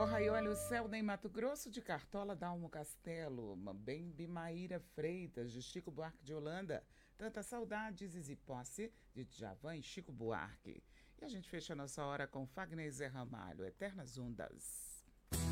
Aí olha o céu em Mato Grosso de Cartola, Dalmo Castelo, bem Bimaíra Freitas, de Chico Buarque de Holanda, Tanta Saudade, Zizi Posse, de Djavan e Chico Buarque. E a gente fecha a nossa hora com Fagner e Zé Ramalho, Eternas Ondas.